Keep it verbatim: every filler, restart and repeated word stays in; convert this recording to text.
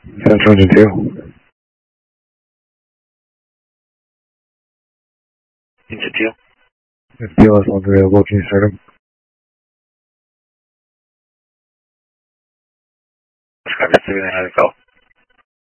Central Engine two. Engine two. If P L S one's available, can you start him? Describe it to me and how to go.